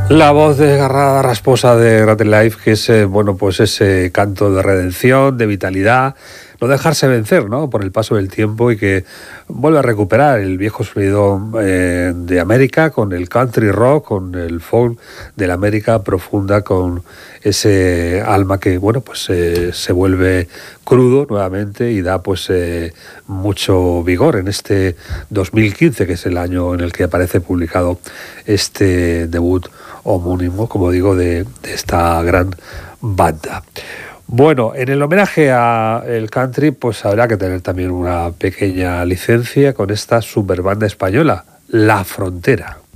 La voz desgarrada, rasposa de Great Life, que es, bueno, pues ese canto de redención, de vitalidad, no dejarse vencer, ¿no?, por el paso del tiempo y que vuelve a recuperar el viejo sonido de América con el country rock, con el folk de la América profunda, con ese alma que, bueno, pues se vuelve crudo nuevamente y da pues mucho vigor en este 2015, que es el año en el que aparece publicado este debut homónimo, como digo, de esta gran banda. Bueno, en el homenaje a el country, pues habrá que tener también una pequeña licencia con esta superbanda española, La Frontera.